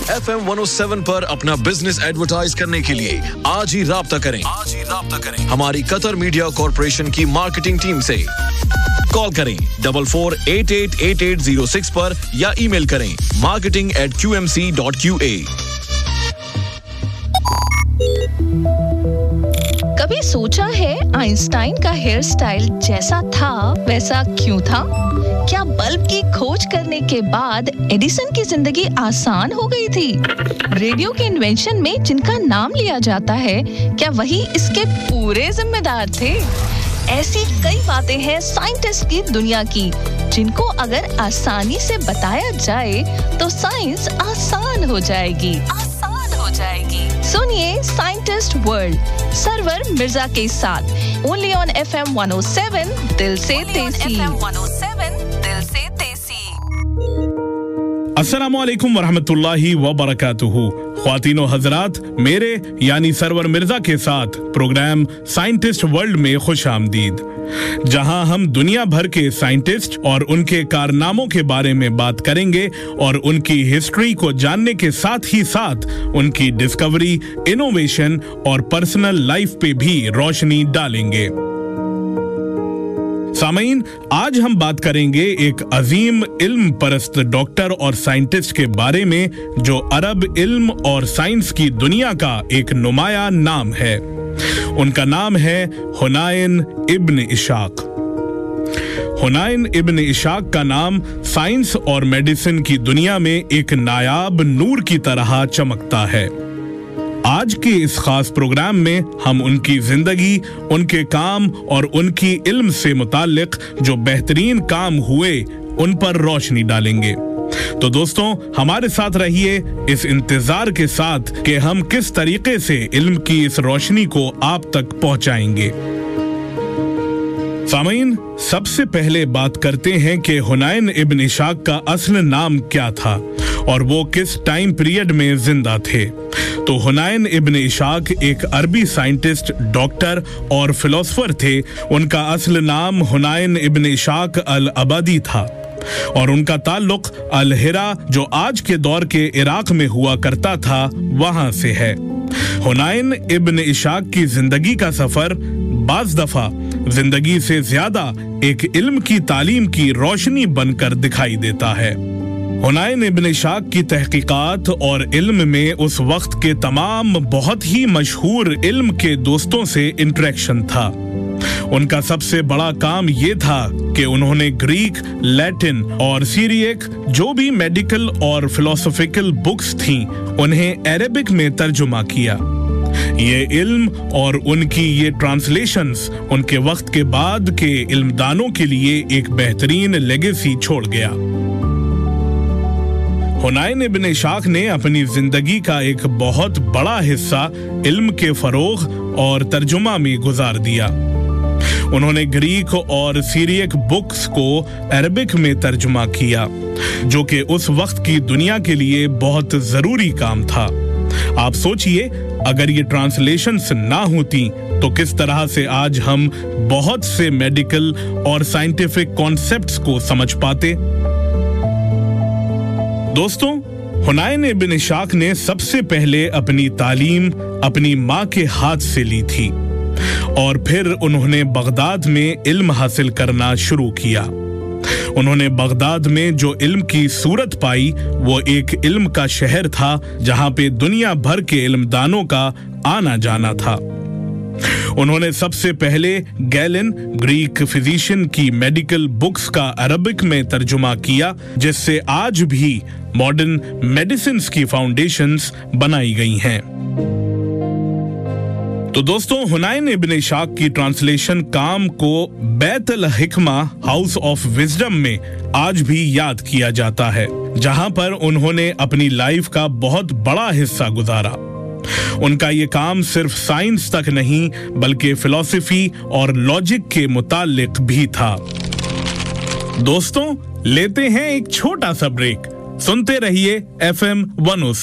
FM 107 पर अपना business advertise करने के लिए आज ही राब्ता करें हमारी कतर मीडिया कॉर्पोरेशन की मार्केटिंग टीम से। कॉल करें 44888806 पर या ईमेल करें marketing@qmc.qa। कभी सोचा है आइंस्टाइन का हेयर स्टाइल जैसा था वैसा क्यों था? क्या बल्ब की खोज करने के बाद एडिसन की जिंदगी आसान हो गई थी? रेडियो के इन्वेंशन में जिनका नाम लिया जाता है, क्या वही इसके पूरे जिम्मेदार थे? ऐसी कई बातें हैं साइंटिस्ट की दुनिया की, जिनको अगर आसानी से बताया जाए तो साइंस आसान हो जाएगी। सुनिए साइंटिस्ट वर्ल्ड सरवर मिर्जा के साथ ओनली ऑन FM 107 दिल से देसी। अस्सलामु अलैकुम वरहमतुल्लाहि वबरकातुहू। ख्वातीन व हज़रात, मेरे यानी सरवर मिर्जा के साथ प्रोग्राम साइंटिस्ट वर्ल्ड में खुश आमदीद, जहां हम दुनिया भर के साइंटिस्ट और उनके कारनामों के बारे में बात करेंगे और उनकी हिस्ट्री को जानने के साथ ही साथ उनकी डिस्कवरी, इनोवेशन और पर्सनल लाइफ पे भी रोशनी डालेंगे। सामीन, आज हम बात करेंगे एक अजीम इल्म परस्त डॉक्टर और साइंटिस्ट के बारे में जो अरब इल्म और साइंस की दुनिया का एक नुमाया नाम है। उनका नाम है हुनाइन इब्न इशाक। हुनाइन इब्न इशाक का नाम साइंस और मेडिसिन की दुनिया में एक नायाब नूर की तरह चमकता है। आज के इस खास प्रोग्राम में हम उनकी जिंदगी, उनके काम और उनकी इल्म से मुताल्लिक जो बेहतरीन काम हुए उन पर रोशनी डालेंगे। तो दोस्तों, हमारे साथ रहिए इस इंतजार के साथ कि हम किस तरीके से इल्म की इस रोशनी को आप तक पहुंचाएंगे। सामीन, सबसे पहले बात करते हैं कि हुनाइन इब्न इशाक का असल नाम क्या था और वो किस टाइम पीरियड में जिंदा थे। तो हुनाइन इब्न इशाक एक अरबी साइंटिस्ट, डॉक्टर और फिलोसोफर थे। उनका असल नाम हुनाइन इब्न इशाक अल-अबदी था और उनका ताल्लुक अल-हिरा, जो आज के दौर के इराक में हुआ करता था, वहां से है। हुनाइन इब्न इशाक की जिंदगी का सफर बाज दफा जिंदगी से ज्यादा एक इल्म की तालीम की रोशनी बनकर दिखाई देता है। हुनाइन इब्न इशाक की तहकीकात और इल्म में उस वक्त के तमाम बहुत ही मशहूर इल्म के दोस्तों से इंटरेक्शन था। उनका सबसे बड़ा काम ये था कि उन्होंने ग्रीक, लैटिन और सीरियक जो भी मेडिकल और फिलोसॉफिकल बुक्स थीं, उन्हें अरेबिक में तर्जुमा किया। ये इल्म और उनकी ये ट्रांसलेशंस उनके वक्त के बाद के इल्मदानों के लिए एक बेहतरीन लेगेसी छोड़ गया। हुनाइन इब्न इशाक ने अपनी जिंदगी का एक बहुत बड़ा हिस्सा इल्म के फरोग और तर्जुमा में गुजार दिया। उन्होंने ग्रीक और सीरियक बुक्स को अरबिक में तर्जुमा किया, जो कि उस वक्त की दुनिया के लिए बहुत जरूरी काम था। आप सोचिए, अगर ये ट्रांसलेशंस ना होती तो किस तरह से आज हम बहुत से मेडिकल और साइंटिफिक कॉन्सेप्ट्स को समझ पाते। दोस्तों, हुनाइन इब्न इशाक ने सबसे पहले अपनी तालीम अपनी माँ के हाथ से ली थी और फिर उन्होंने बगदाद में इल्म हासिल करना शुरू किया। उन्होंने बगदाद में जो इल्म की सूरत पाई, वो एक इल्म का शहर था जहां पे दुनिया भर के इल्मदानों का आना जाना था। उन्होंने सबसे पहले गैलन, ग्रीक फिजिशियन की मेडिकल बुक्स का अरबिक में तर्जुमा किया, जिससे आज भी मॉडर्न मेडिसिन की फाउंडेशंस बनाई गई हैं। तो दोस्तों, हुनाइन इब्न इशाक की ट्रांसलेशन काम को बैत अल हिकमा हाउस ऑफ विजडम में आज भी याद किया जाता है, जहां पर उन्होंने अपनी लाइफ का बहुत बड़ा हिस्सा गुजारा। उनका ये काम सिर्फ साइंस तक नहीं बल्कि फिलॉसफी और लॉजिक के मुताल्लिक भी था। दोस्तों, लेते हैं एक छोटा सा ब्रेक। सुनते रहिए FM 107।